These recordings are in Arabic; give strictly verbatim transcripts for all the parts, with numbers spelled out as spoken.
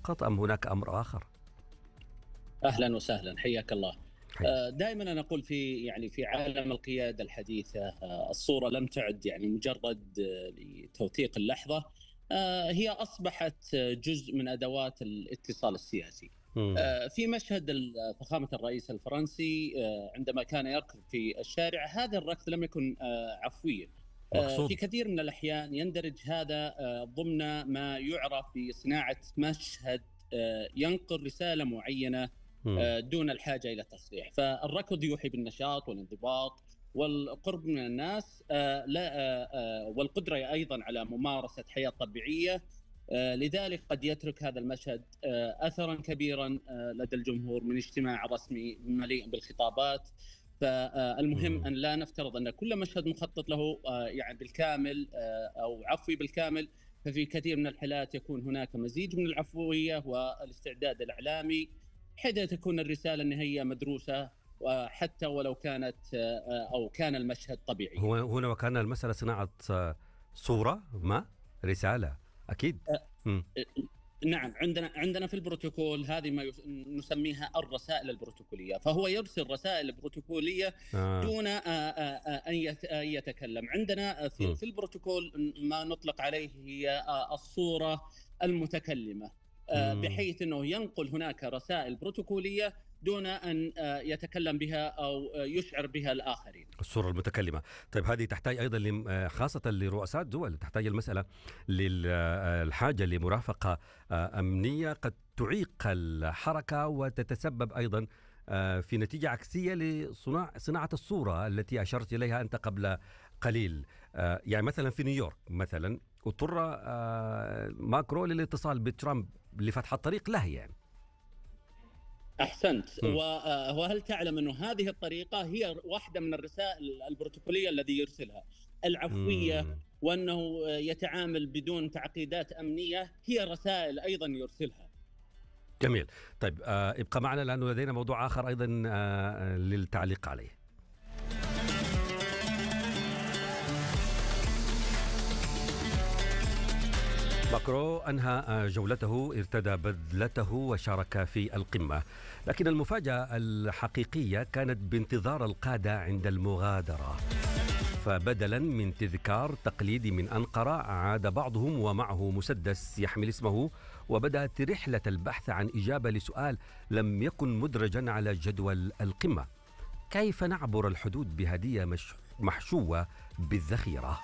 فقط أم هناك أمر آخر؟ أهلا وسهلا، حياك الله. حي. دائما أنا أقول في يعني في عالم القيادة الحديثة، آه، الصورة لم تعد يعني مجرد آه، لتوثيق اللحظة. آه، هي أصبحت آه، جزء من أدوات الاتصال السياسي. مم. آه، في مشهد ال- فخامة الرئيس الفرنسي آه، عندما كان يركض في الشارع، هذا الركض لم يكن آه، عفويا. آه، في مقصود. كثير من الأحيان يندرج هذا آه، ضمن ما يعرف بصناعة مشهد آه، ينقل رسالة معينة مم. آه، دون الحاجة إلى تصريح. فالركض يوحي بالنشاط والانضباط والقرب من الناس، آه، لا آه، آه، والقدرة أيضا على ممارسة حياة طبيعية. آه، لذلك قد يترك هذا المشهد آه، أثرا كبيرا آه، لدى الجمهور من اجتماع رسمي مليء بالخطابات. فالمهم مم. أن لا نفترض أن كل مشهد مخطط له آه، يعني بالكامل آه، أو عفوي بالكامل. ففي كثير من الحالات يكون هناك مزيج من العفوية والاستعداد الإعلامي، حتى تكون الرسالة النهائية مدروسة، وحتى ولو كانت آه، أو كان المشهد طبيعيا. هو هنا وكان المسألة صناعة آه، صورة ما رسالة أكيد. مم. نعم، عندنا عندنا في البروتوكول هذه ما يس- نسميها الرسائل البروتوكولية. فهو يرسل رسائل بروتوكولية آه. دون آه، آه، آه، أن يت- أن يتكلم. عندنا في مم. في البروتوكول ما نطلق عليه هي آه، الصورة المتكلمة، آه، مم. بحيث أنه ينقل هناك رسائل بروتوكولية دون أن آه، يتكلم بها أو آه، يشعر بها الآخرين. الصورة المتكلمة. طيب هذه تحتاج أيضا لم- آه، خاصة لرؤساء دول، تحتاج المسألة للحاجة لمرافقة آه، أمنية قد تعيق الحركة وتتسبب أيضا آه، في نتيجة عكسية لصناعة صناعة الصورة التي أشرت إليها أنت قبل قليل. آه، يعني مثلا في نيويورك مثلا اضطر آه، ماكرو للاتصال بترامب لفتح الطريق له يعني. أحسنت. مم. و- وهل تعلم أن هذه الطريقة هي واحدة من الرسائل البروتوكولية الذي يرسلها، العفوية، مم. وأنه يتعامل بدون تعقيدات أمنية، هي رسائل أيضا يرسلها. جميل. طيب آه، ابقى معنا لأنه لدينا موضوع آخر أيضا آه، للتعليق عليه. ماكرو أنهى جولته، ارتدى بدلته وشارك في القمة، لكن المفاجأة الحقيقية كانت بانتظار القادة عند المغادرة. فبدلا من تذكار تقليدي من أنقرة عاد بعضهم ومعه مسدس يحمل اسمه، وبدأت رحلة البحث عن إجابة لسؤال لم يكن مدرجا على جدول القمة: كيف نعبر الحدود بهدية مش- محشوة بالذخيرة؟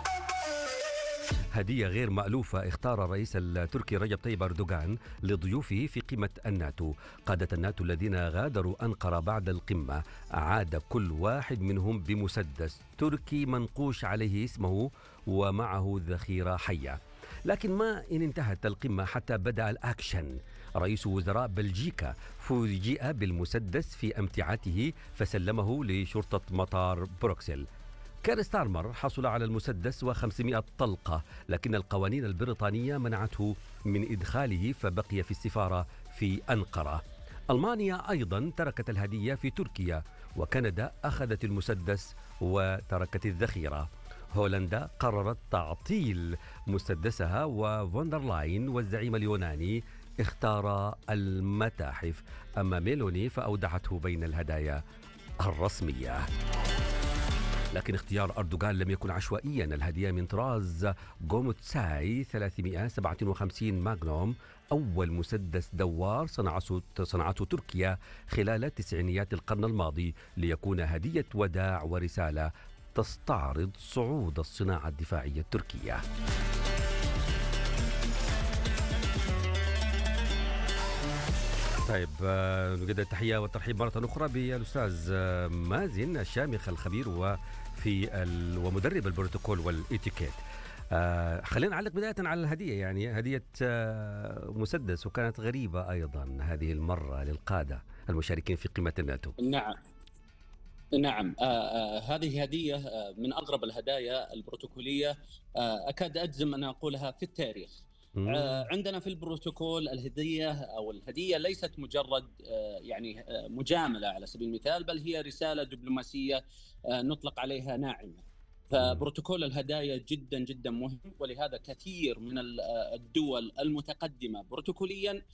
هدية غير مألوفة اختار الرئيس التركي رجب طيب أردوغان لضيوفه في قمة الناتو. قادة الناتو الذين غادروا أنقرة بعد القمة عاد كل واحد منهم بمسدس تركي منقوش عليه اسمه ومعه ذخيرة حية. لكن ما إن انتهت القمة حتى بدأ الأكشن. رئيس وزراء بلجيكا فوجئ بالمسدس في أمتعته فسلمه لشرطة مطار بروكسل. كير ستارمر حصل على المسدس وخمسمائة طلقة، لكن القوانين البريطانية منعته من إدخاله فبقي في السفارة في أنقرة. ألمانيا أيضا تركت الهدية في تركيا، وكندا أخذت المسدس وتركت الذخيرة. هولندا قررت تعطيل مسدسها، وفوندرلاين والزعيم اليوناني اختار المتاحف. أما ميلوني فأودعته بين الهدايا الرسمية. لكن اختيار أردوغان لم يكن عشوائيا. الهدية من طراز غوموتساي ثلاثمائة وسبعة وخمسين ماغنوم، أول مسدس دوار صنعته صنعته تركيا خلال تسعينيات القرن الماضي، ليكون هدية وداع ورسالة تستعرض صعود الصناعة الدفاعية التركية. طيب آه، نجد التحية والترحيب مرة أخرى بالأستاذ آه، مازن الشامخ الخبير وفي ال... ومدرب البروتوكول والإتيكيت. آه خلينا نعلق بداية على الهدية، يعني هدية آه مسدس، وكانت غريبة أيضا هذه المرة للقادة المشاركين في قمة الناتو. نعم. نعم. آه آه هذه هدية آه من أغرب الهدايا البروتوكولية، آه أكاد أجزم أن أقولها في التاريخ. آه مم. عندنا في البروتوكول الهدية أو الهدية ليست مجرد آه يعني آه مجاملة على سبيل المثال، بل هي رسالة دبلوماسية آه نطلق عليها ناعمة. مم. فبروتوكول الهدايا جدا جدا مهم، ولهذا كثير من الدول المتقدمة بروتوكوليا